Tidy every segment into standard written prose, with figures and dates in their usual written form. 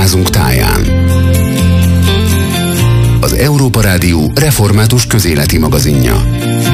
házunk táján. Az Európa Rádió református közéleti magazinja.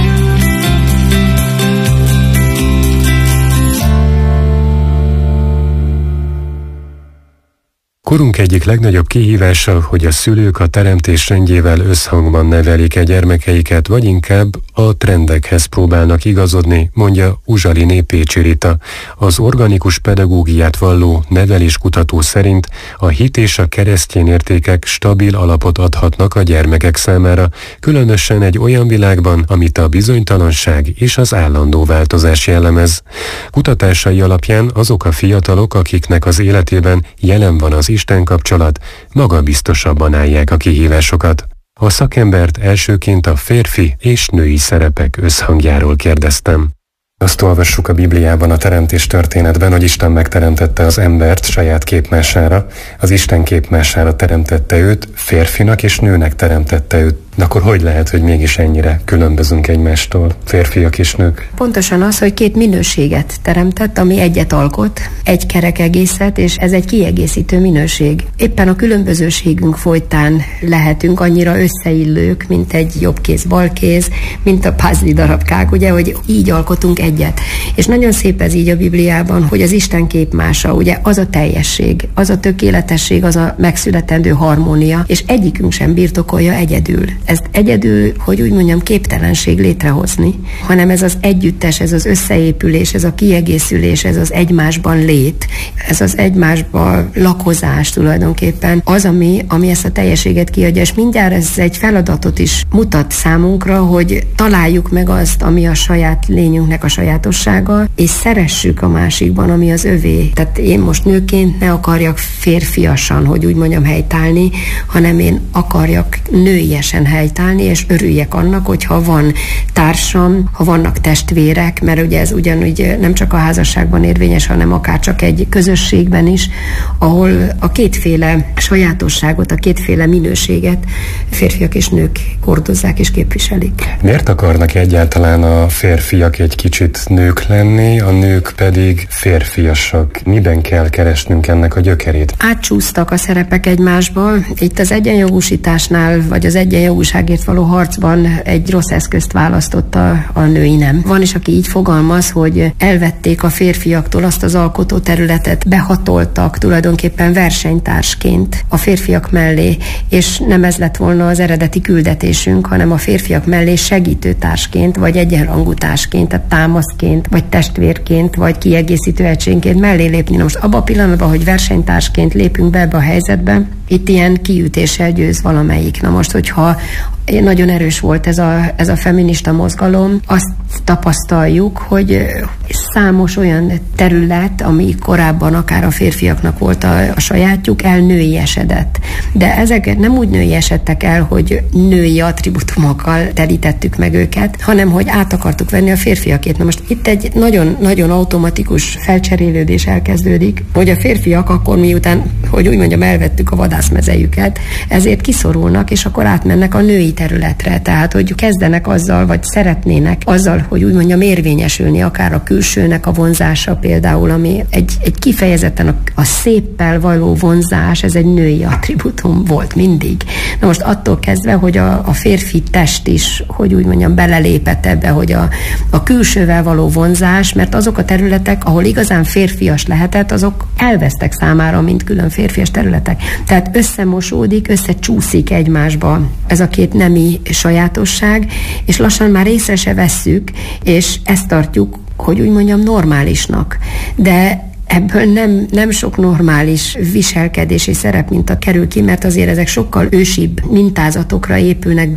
Korunk egyik legnagyobb kihívása, hogy a szülők a teremtés rendjével összhangban nevelik gyermekeiket, vagy inkább a trendekhez próbálnak igazodni, mondja Uzsaliné Pécsi Rita. Az organikus pedagógiát valló neveléskutató szerint a hit és a keresztény értékek stabil alapot adhatnak a gyermekek számára, különösen egy olyan világban, amit a bizonytalanság és az állandó változás jellemez. Kutatásai alapján azok a fiatalok, akiknek az életében jelen van az Isten kapcsolat, magabiztosabban állják a kihívásokat. A szakembert elsőként a férfi és női szerepek összhangjáról kérdeztem. Azt olvassuk a Bibliában, a teremtés történetben, hogy Isten megteremtette az embert saját képmására, az Isten képmására teremtette őt, férfinak és nőnek teremtette őt. De akkor hogy lehet, hogy mégis ennyire különbözünk egymástól, férfiak és nők? Pontosan az, hogy két minőséget teremtett, ami egyet alkot, egy kerek egészet, és ez egy kiegészítő minőség. Éppen a különbözőségünk folytán lehetünk annyira összeillők, mint egy jobb kéz, bal kéz, mint a puzzle darabkák, ugye, hogy így alkotunk egyet. És nagyon szép ez így a Bibliában, hogy az Isten képmása, ugye, az a teljesség, az a tökéletesség, az a megszületendő harmónia, és egyikünk sem birtokolja egyedül. Ezt egyedül, hogy úgy mondjam, képtelenség létrehozni, hanem ez az együttes, ez az összeépülés, ez a kiegészülés, ez az egymásban lét, ez az egymásban lakozás tulajdonképpen az, ami ezt a teljességet kiadja, és mindjárt ez egy feladatot is mutat számunkra, hogy találjuk meg azt, ami a saját lényünknek a sajátossága, és szeressük a másikban, ami az övé. Tehát én most nőként ne akarjak férfiasan, hogy úgy mondjam, helytállni, hanem én akarjak nőiesen helytállni, és örüljek annak, hogyha van társam, ha vannak testvérek, mert ugye ez ugyanúgy nem csak a házasságban érvényes, hanem akár csak egy közösségben is, ahol a kétféle sajátosságot, a kétféle minőséget férfiak és nők hordozzák és képviselik. Miért akarnak egyáltalán a férfiak egy kicsit nők lenni, a nők pedig férfiasak? Miben kell keresnünk ennek a gyökerét? Átcsúsztak a szerepek egymásba. Itt az egyenjogúsításnál, vagy az egyenjogúságért való harcban egy rossz eszközt választotta a női nem. Van is, aki így fogalmaz, hogy elvették a férfiaktól azt az alkotó területet, behatoltak tulajdonképpen versenytársként a férfiak mellé, és nem ez lett volna az eredeti küldetésünk, hanem a férfiak mellé segítőtársként, vagy egyenrangú társként, tehát támaszként, vagy testvérként, vagy kiegészítő egységként mellé lépni. Na most abban a pillanatban, hogy versenytársként lépünk be ebbe a helyzetbe, itt ilyen kiütéssel győz valamelyik. Na most, hogyha nagyon erős volt ez a feminista mozgalom, azt tapasztaljuk, hogy számos olyan terület, ami korábban akár a férfiaknak volt a sajátjuk, elnőiesedett. De ezek nem úgy nőiesedtek el, hogy női attribútumokkal telítettük meg őket, hanem hogy át akartuk venni a férfiakét. Na most itt egy nagyon automatikus felcserélődés elkezdődik, hogy a férfiak akkor miután, hogy úgy mondjam, elvettük a vadászmezejüket, ezért kiszorulnak, és akkor átmennek a női területre. Tehát, hogy kezdenek azzal, vagy szeretnének azzal, hogy úgy mondjam, érvényesülni, akár a külsőnek a vonzása például, ami egy kifejezetten a széppel való vonzás, ez egy női attribútum volt mindig. Na most attól kezdve, hogy a férfi test is, hogy úgy mondjam, belelépett ebbe, hogy a külsővel való vonzás, mert azok a területek, ahol igazán férfias lehetett, azok elvesztek számára, mint külön férfias területek. Tehát összemosódik, összecsúszik egymásba ez a két nemi sajátosság, és lassan már észre se vesszük, és ezt tartjuk, hogy úgy mondjam, normálisnak. De ebből nem sok normális viselkedési szerep minta kerül ki, mert azért ezek sokkal ősibb mintázatokra épülnek